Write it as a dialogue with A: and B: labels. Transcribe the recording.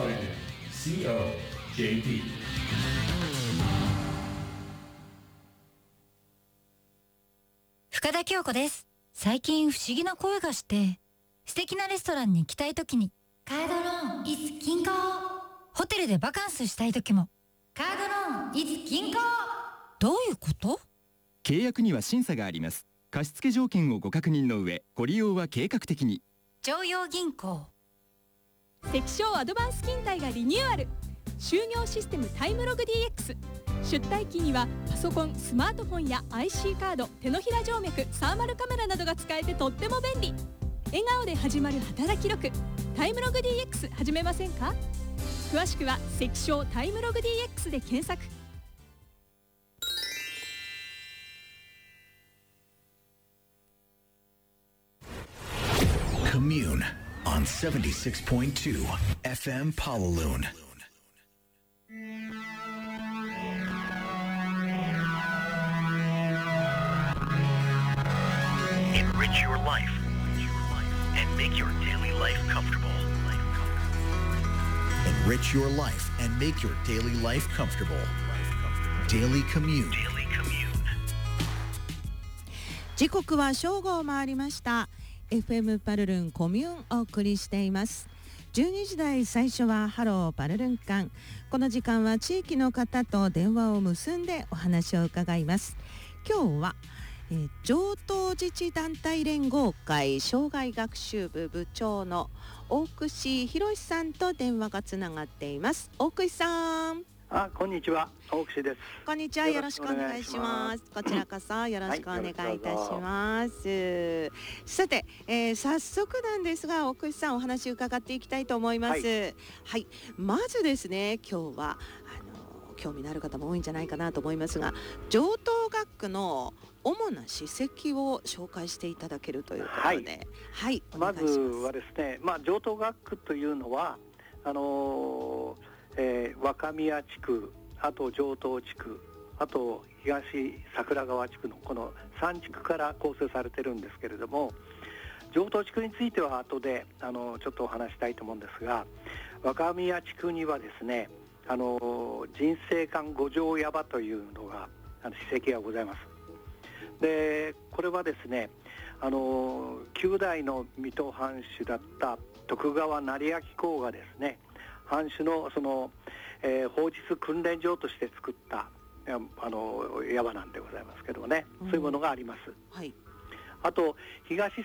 A: COJP。
B: 深田恭子です。最近不思議な声がして、素敵なレストランに行きたいときにカードローン is 銀行、ホテルでバカンスしたいときもカードローン is 銀行。どういうこと？
C: 契約には審査があります。貸付条件をご確認の上、ご利用は計画的に。
B: 常陽銀行。
D: 関商アドバンス勤怠がリニューアル。就業システムタイムログ DX。 出退勤にはパソコン、スマートフォンや IC カード、手のひら静脈、サーマルカメラなどが使えてとっても便利。笑顔で始まる働き力、タイムログ DX 始めませんか？詳しくは関商タイムログ DX で検索。
E: Commune on 76.2 FM Pawaloon. Enrich your life and make your daily life comfortable. Enrich your life and make your daily life comfortable. Daily Commune.
F: 時刻は正午を回りました。 FM パルルンコミューンをお送りしています。12時台最初はハローパルルン館。この時間は地域の方と電話を結んでお話を伺います。今日は城東自治団体連合会障害学習部部長の大串博さんと電話がつながっています。大串さん。
G: こんにちは、大串です。
F: こんにちは、よろしくお願いします。こちらこそよろしくお願いいたします。さて、早速なんですが大串さんお話伺っていきたいと思います。はい、まずですね、今日は興味のある方も多いんじゃないかなと思いますが、城東学区の主な史跡を紹介していただけるということで、はい、
G: まずはですね、城東学区というのは若宮地区、あと城東地区、あと東桜川地区のこの3地区から構成されているんですけれども、城東地区については後でちょっとお話したいと思うんですが、若宮地区にはですね、人生館五条矢場というのが史跡がございます。でこれはですね、9代の水戸藩主だった徳川斉昭公がですね、藩主の法実訓練場として作った矢場なんでございますけどもね、そういうものがあります。はい、あと東